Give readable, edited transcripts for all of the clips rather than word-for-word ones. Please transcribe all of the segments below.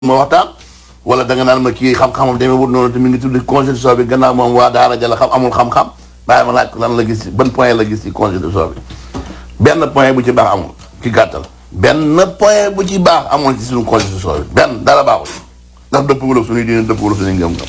ma waxtaan wala da nga naan ma kii xam-xamam demee wut noonu te mi ngi tudd constitution bi gannaaw moom waa daara ja la xam amul xam-xam bàyyi ma laaj ko lan la gis ban point la gis ci constitution bi benn point bu ci baax amul ci gàttal benn point bu ci baax amul ci suñu constitution bi benn dara baaxul ndax dëppwul ak suñuy diine dëppwul ak suñuy ngëm-ngëm.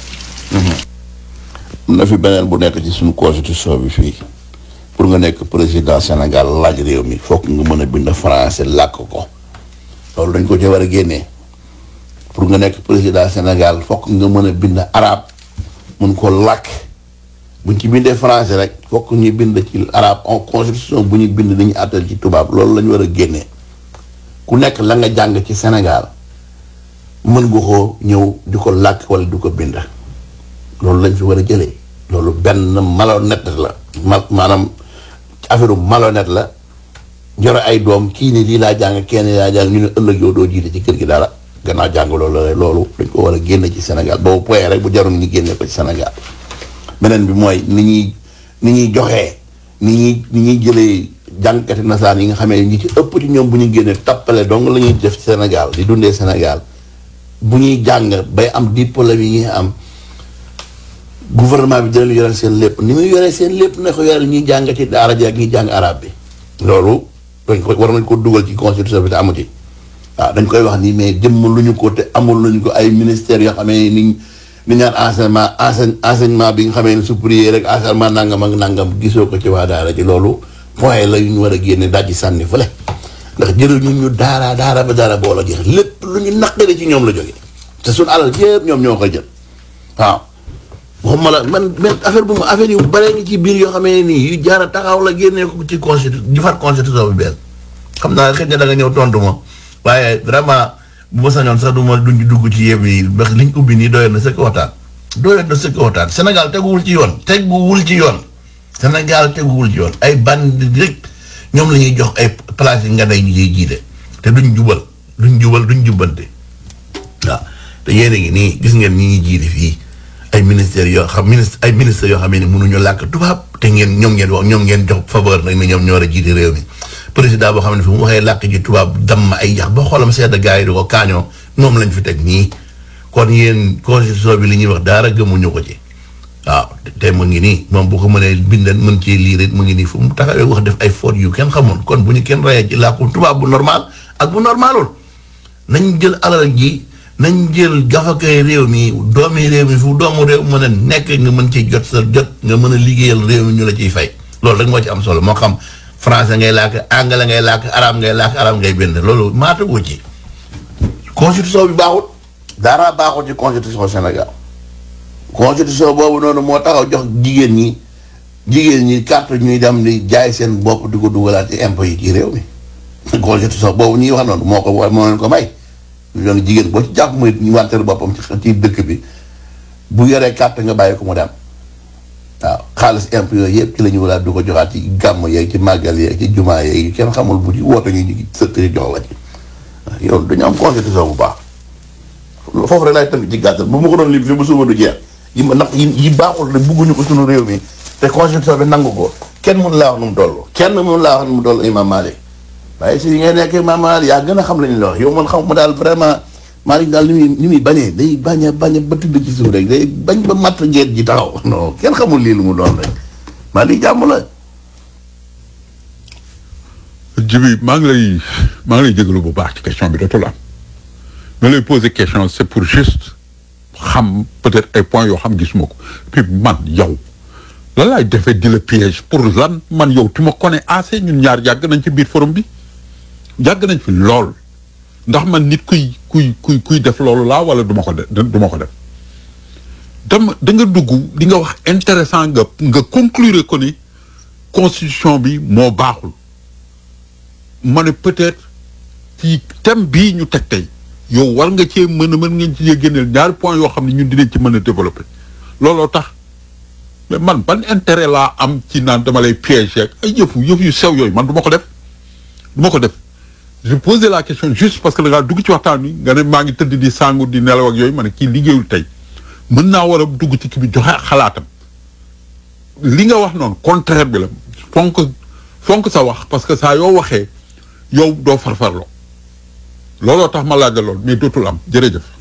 na fi beneen bu nekk ci suñu constitution bi fii pour nga nekk président Sénégal laaj réew mi fokk nga mën a bind français làkk ko loolu dañ ko ci war a génnee. pour nga nekk président Sénégal fokk nga mën a bind arabe mun ko làkk buñ ci bindee français rek fokk ñu bind ci arabe en constitution bu ñu bind dañuy àttal ci tubaab loolu la ñu war a génnee ku nekk la nga jàng ci Sénégal mën nga ko ñëw di ko làkk wala di ko bind loolu lañ fi war a jëlee loolu benn malhonnête la maanaam affaire malhonnête la joro ay doom kii ni lii laa jàng kenn laa jàng ñu ne ëllëg yow doo jiite ci kër gi dara gannaaw jàng loolu dañ ko war a génne ci Sénégal boobu point rek bu jarul ñu génne ko ci Sénégal beneen bi mooy ni ñuy joxee ni ñuy jëlee jàngkati nasaraan yi nga xamee ñi ci ëpp ci ñoom bu ñu génnee tappale dong la ñuy def ci Sénégal di dundee Sénégal bu ñuy jàng bay am diplôme yi ñuy am gouvernement bi dina yoreel seen lépp ni muy yoree seen lépp na ko yoreel ñuy jàng ci daara ji ak ñuy jàng arabe bi loolu dañ ko war nañ ko dugal ci constitution bi te amu ci waaw dañ koy wax nii mais jëmm lu ñu ko te amul luñu ko ay ministères yoo xamee ni ñaan enseignement bi nga xamee ne supérieur rek enseignement nangam ak nangam gisoo ko ci waa daara ji loolu point la yu ñu war a génne dajji sànni fële ndax jëlal ñu daara ba daara boo la jeex lépp lu ñu naqari ci ñoom la jógee te suñ alal yëpp ñoom ñoo koy jël waaw waxuma la man affaire bu ma affaire yu bare ngi ci biir yoo xamee nii yu jaara taxaw la génnee ko ci constitution jëfaat constitution bi bees xam naa xëy na da nga ñëw tontu ma waaye vraiment bu ma sañoon sax du ma duñ dugg ci yéem yi ndax liñ ubbi nii doyoon na sëkk waxtaan Sénégal teguwul ci yoon Sénégal teguwul ci yoon ay bandi rek ñoom la ñuy jox ay place yi nga day ñu ciy jiite te duñ jubbante waaw te yéen a ngi nii gis ngeen ñi ñuy jiite fii ay ministères yoo xam ministres yoo xam ne mënuñu làkk tubaab te ñoom ngeen jox faveur nag ni ñoom ñoo war a jiite réew mi président boo xam ne fi mu waxee làkk ji tubaab damm ay yax ba xoolam sedd gars yi di ko kaañoo moom lañ fi teg nii kon yéen constitution bi li ñuy wax dara gëmuñu ko ci waaw te mu ngi nii moom bu ko mënee bindan mën ci lii rek mu ngi nii fu mu taxawee wax def ay fautes yu kenn xamoon kon bu ñu kenn rayee ci làkku tubaab bu normal ak bu normalul nañ jël alal ji nañ jël gafakay réew mi doomi réew mi fu doomu réew mën a nekk nga mën ci jot nga mën a liggéeyal réew mi ñu la ciy fay loolu rek moo ci am solo moo xam français ngay làkk anglais ngay làkk arabe ngay bind loolu maatagu ci constitution bi baaxut dara baaxut ci constitution Sénégal constitution boobu noonu moo taxaw jox jigéen ñi carte ñuy dem di jaay seen bopp di ko dugalaat ci impôt yi ci réew mi constitution boobu ñuy wax noonu moo leen ko may yoon jigéen boo ci jàpp muy ñu wanteelu boppam ci dëkk bi bu yoree carte nga bàyyi ko mu dem waaw xaalis impôt yooyu yëpp ci la ñu wala du ko joxaat ci gàmm yeeg ci màggal yeeg ci jumaa yeeg kenn xamul bu ci woote ñu sëkkri jox la ci yow dañu am constitution bu baax foofu rek laay tënk ci gàttal bu ma ko doon lim fi bu suba du jeex yi baaxul ne bugguñu ko suñu réew mi te constitution bi nangu ko kenn mënu laa wax nu mu toll Imam Malick waaye si yi ngay nekk Imam Malick yaa gën a xam lañu la wax yow man xam ma daal vraiment Malick daal ni muy bañee day bañ a ba tëdd ci suuf rek day bañ ba matt geet ji taxaw non kenn xamul lii lu mu doon rek Malick jàmm la. Djibi maa ngi lay jégalu bu baax ci question bi dootul am ma lay poser question c'est pour juste xam peut-être ay points yoo xam gisuma ko puis man yow lan laay defee di la piège pour lan man yow tu me connais assez ñun ñaar yàgg nañ ci biir forum bi yàgg nañ fi lool. ndax man nit kuy def loolu laa wala du ma ko def da nga dugg di nga wax intéressant nga conclure ko ni constitution bi moo baaxul ma ne peut-être ci thème bii ñu teg tey yow war nga cee mën ngeen ci génneel ñaari point yoo xam ne ñun dinañ ci mën a développer looloo tax mais man ban intérêt laa am ci naan dama lay piéger ay yëf yu sew yooyu man du ma ko def je posais la question juste parce que da ngaa dugg ci waxtaan wi nga ne maa ngi tëdd di sangu di nelaw ak yooyu ma ne kii liggéeyul tey mën naa war a dugg ci kii bi joxe xalaatam li nga wax noonu contraire bi la fonk sa wax parce que saa yoo waxee yow doo farfarloo looloo tax ma laaj la lool mais dootul am jërëjëf.